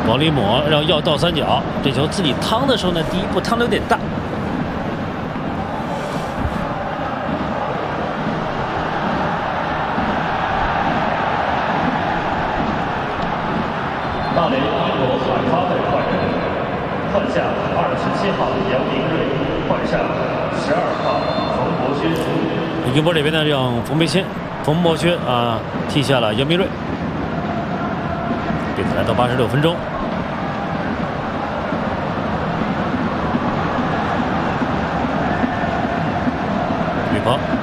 往里抹，让药倒三角。这球自己趟的时候呢，第一步趟的有点大。 大连英国海发队换人，换下27号杨明瑞，换上12号冯博轩。 英波这边呢，让冯博轩替下了杨明瑞。比赛来到86分钟。吕鹏。